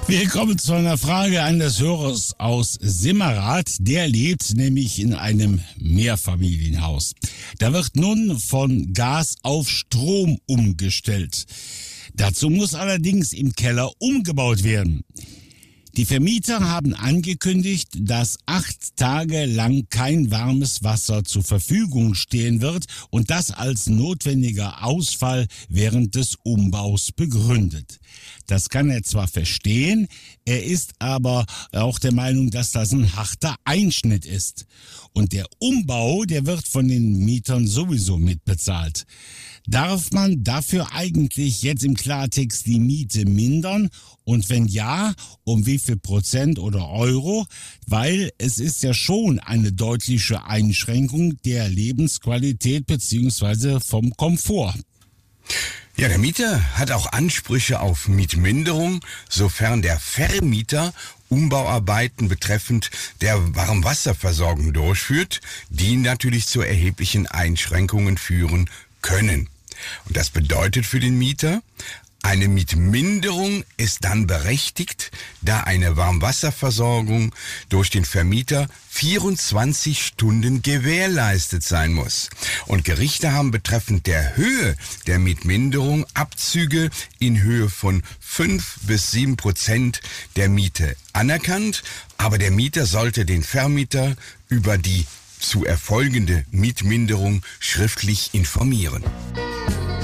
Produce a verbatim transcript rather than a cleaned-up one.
Wir kommen zu einer Frage eines Hörers aus Simmerath. Der lebt nämlich in einem Mehrfamilienhaus. Da wird nun von Gas auf Strom umgestellt. Dazu muss allerdings im Keller umgebaut werden. Die Vermieter haben angekündigt, dass acht Tage lang kein warmes Wasser zur Verfügung stehen wird und das als notwendiger Ausfall während des Umbaus begründet. Das kann er zwar verstehen, er ist aber auch der Meinung, dass das ein harter Einschnitt ist. Und der Umbau, der wird von den Mietern sowieso mitbezahlt. Darf man dafür eigentlich jetzt im Klartext die Miete mindern? Und wenn ja, um wie viel Prozent oder Euro? Weil es ist ja schon eine deutliche Einschränkung der Lebensqualität beziehungsweise vom Komfort. Ja, der Mieter hat auch Ansprüche auf Mietminderung, sofern der Vermieter Umbauarbeiten betreffend der Warmwasserversorgung durchführt, die natürlich zu erheblichen Einschränkungen führen können. Und das bedeutet für den Mieter, eine Mietminderung ist dann berechtigt, da eine Warmwasserversorgung durch den Vermieter vierundzwanzig Stunden gewährleistet sein muss. Und Gerichte haben betreffend der Höhe der Mietminderung Abzüge in Höhe von fünf bis sieben Prozent der Miete anerkannt, aber der Mieter sollte den Vermieter über die zu erfolgende Mietminderung schriftlich informieren.